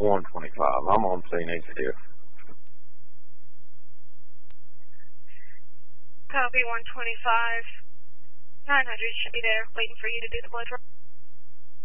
125. I'm on scene still. Copy 125. 900 should be there waiting for you to do the blood draw.